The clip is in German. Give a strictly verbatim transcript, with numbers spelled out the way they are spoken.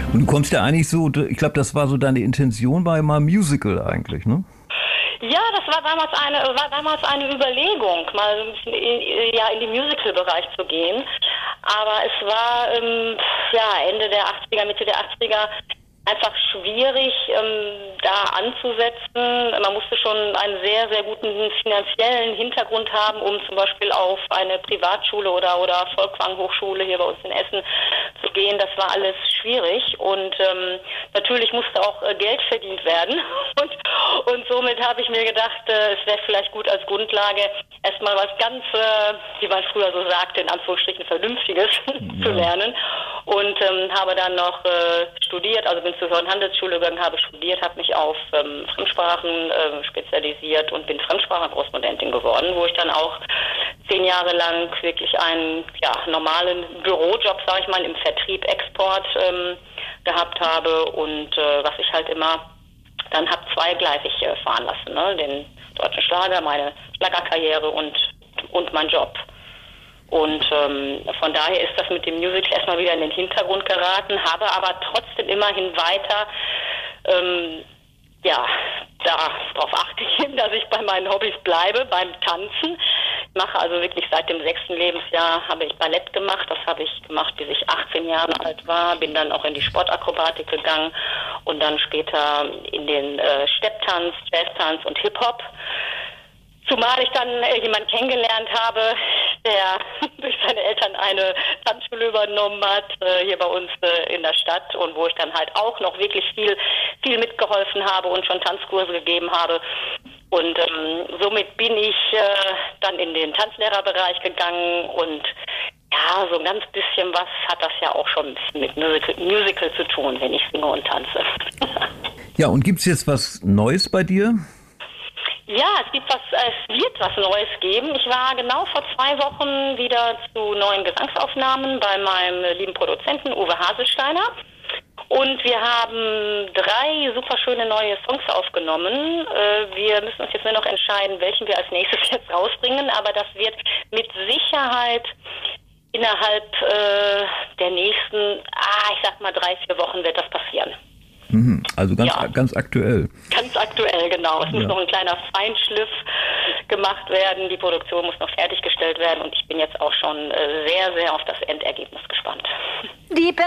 Und du kommst ja eigentlich so, ich glaube, das war so deine Intention bei mal Musical eigentlich, ne? Ja, das war damals eine, war damals eine Überlegung, mal so ein bisschen in, ja, in den Musical-Bereich zu gehen. Aber es war ähm, ja, Ende der achtziger, Mitte der achtziger einfach schwierig, ähm, da anzusetzen. Man musste schon einen sehr, sehr guten finanziellen Hintergrund haben, um zum Beispiel auf eine Privatschule oder, oder Volkwang-Hochschule hier bei uns in Essen zu gehen. Das war alles schwierig und ähm, natürlich musste auch äh, Geld verdient werden. Und, und somit habe ich mir gedacht, äh, es wäre vielleicht gut als Grundlage, erstmal was ganz, äh, wie man früher so sagte, in Anführungsstrichen Vernünftiges zu Ja. lernen. Und ähm, habe dann noch äh, studiert, also bin zur Handelsschule gegangen, habe studiert, habe mich auf ähm, Fremdsprachen äh, spezialisiert und bin Fremdsprachenkorrespondentin geworden, wo ich dann auch zehn Jahre lang wirklich einen ja, normalen Bürojob, sage ich mal, im Vertrieb, Export ähm, gehabt habe und äh, was ich halt immer dann habe zweigleisig äh, fahren lassen, ne? Den deutschen Schlager, meine Schlagerkarriere und, und mein Job. Und ähm, von daher ist das mit dem Musical erstmal wieder in den Hintergrund geraten, habe aber trotzdem immerhin weiter, ähm, ja, darauf achte ich hin, dass ich bei meinen Hobbys bleibe, beim Tanzen. Ich mache also wirklich seit dem sechsten Lebensjahr habe ich Ballett gemacht. Das habe ich gemacht, bis ich achtzehn Jahre alt war. Bin dann auch in die Sportakrobatik gegangen und dann später in den äh, Stepptanz, Jazztanz und Hip-Hop. Zumal ich dann äh, jemanden kennengelernt habe, der durch seine Eltern eine Tanzschule übernommen hat, äh, hier bei uns äh, in der Stadt und wo ich dann halt auch noch wirklich viel, viel mitgeholfen habe und schon Tanzkurse gegeben habe. Und ähm, somit bin ich äh, dann in den Tanzlehrerbereich gegangen und ja, so ein ganz bisschen was hat das ja auch schon ein bisschen mit Musical, Musical zu tun, wenn ich singe und tanze. Ja, und gibt's jetzt was Neues bei dir? Ja, es gibt was, es wird was Neues geben. Ich war genau vor zwei Wochen wieder zu neuen Gesangsaufnahmen bei meinem lieben Produzenten Uwe Haselsteiner. Und wir haben drei super schöne neue Songs aufgenommen. Wir müssen uns jetzt nur noch entscheiden, welchen wir als nächstes jetzt rausbringen. Aber das wird mit Sicherheit innerhalb äh, der nächsten, ah, ich sag mal drei, vier Wochen wird das passieren. Mhm, also ganz, Ja. ganz aktuell. Ganz aktuell, genau. Es muss Ja. noch ein kleiner Feinschliff gemacht werden. Die Produktion muss noch fertiggestellt werden und ich bin jetzt auch schon äh, sehr, sehr auf das Endergebnis gespannt. Die